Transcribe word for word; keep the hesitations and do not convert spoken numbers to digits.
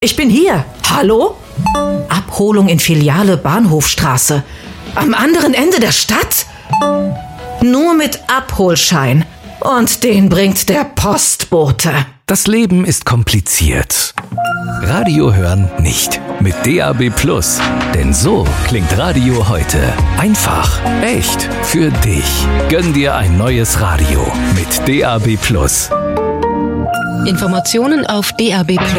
Ich bin hier. Hallo? Abholung in Filiale Bahnhofstraße. Am anderen Ende der Stadt? Nur mit Abholschein. Und den bringt der Postbote. Das Leben ist kompliziert. Radio hören nicht. Mit D A B Plus. Denn so klingt Radio heute. Einfach, echt, für dich. Gönn dir ein neues Radio mit D A B Plus. Informationen auf D A B Plus.